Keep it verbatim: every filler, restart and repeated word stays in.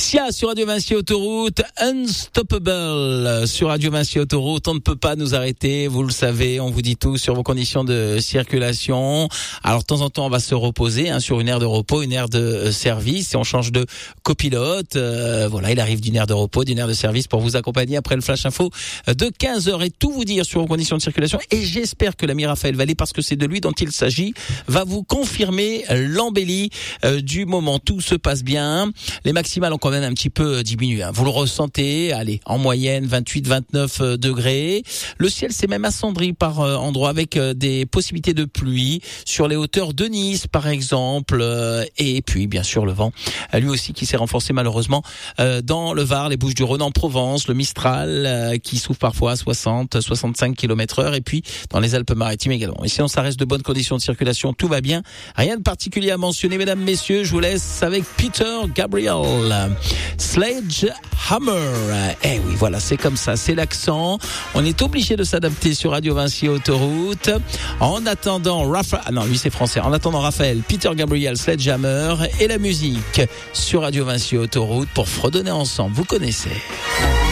Sia sur Radio Vinci Autoroute, Unstoppable sur Radio Vinci Autoroute. On ne peut pas nous arrêter, vous le savez, on vous dit tout sur vos conditions de circulation. Alors de temps en temps, on va se reposer hein, sur une aire de repos, une aire de service, et on change de copilote. Euh, voilà, il arrive d'une aire de repos, d'une aire de service pour vous accompagner après le Flash Info de quinze heures et tout vous dire sur vos conditions de circulation. Et j'espère que l'ami Raphaël Vallée, parce que c'est de lui dont il s'agit, va vous confirmer l'embellie euh, du moment. Tout se passe bien. Les maximales ont quand même un petit peu diminué. Hein. Vous le ressentez. Allez, en moyenne, vingt-huit vingt-neuf degrés. Le ciel s'est même assombri par euh, endroits avec euh, des possibilités de pluie sur les hauteurs de Nice, par exemple. Euh, et puis, bien sûr, le vent, lui aussi, qui s'est renforcé malheureusement euh, dans le Var, les Bouches-du-Rhône, en Provence, le Mistral, euh, qui souffle parfois à soixante soixante-cinq kilomètres heure. Et puis, dans les Alpes-Maritimes également. Et sinon, ça reste de bonnes conditions de circulation. Tout va bien. Rien de particulier à mentionner, mesdames, messieurs. Je vous laisse avec Peter Gabriel. Sledgehammer. Eh oui, voilà, c'est comme ça, c'est l'accent. On est obligé de s'adapter sur Radio Vinci Autoroute. En attendant, Raphaël, ah non, lui c'est français. En attendant, Raphaël, Peter Gabriel, Sledgehammer et la musique sur Radio Vinci Autoroute pour fredonner ensemble. Vous connaissez.